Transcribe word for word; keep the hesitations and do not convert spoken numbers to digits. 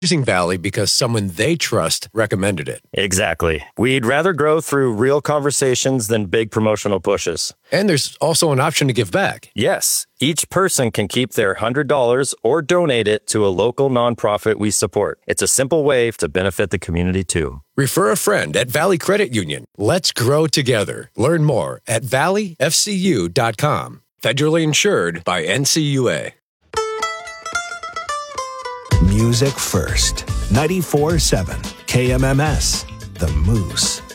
choosing Valley because someone they trust recommended it. Exactly. We'd rather grow through real conversations than big promotional pushes. And there's also an option to give back. Yes. Each person can keep their one hundred dollars or donate it to a local nonprofit we support. It's a simple way to benefit the community too. Refer a friend at Valley Credit Union. Let's grow together. Learn more at valley f c u dot com. Federally insured by N C U A. Music first. ninety-four point seven K M M S. The Moose.